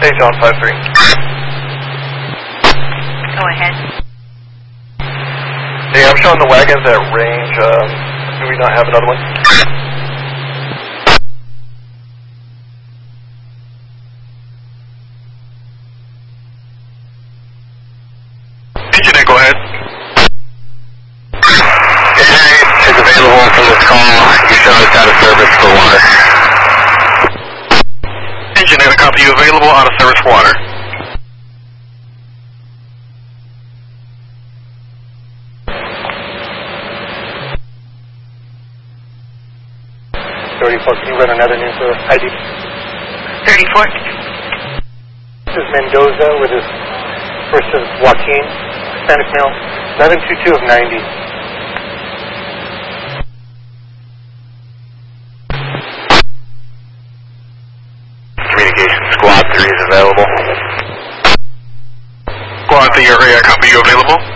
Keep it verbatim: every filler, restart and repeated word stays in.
Hey, John, five three. Go ahead. Hey, I'm showing the wagons at range. Um, do we not have another one? Engineer, go ahead. Engineer is available from this call. You show us out of service for water. Engineer, copy you available out of service for water. thirty-four, can you run another new for I D? thirty-four. This is Mendoza with his first is Joaquin, Hispanic male, eleven two two of ninety. Communication squad three is available. Squad three, area, copy you available.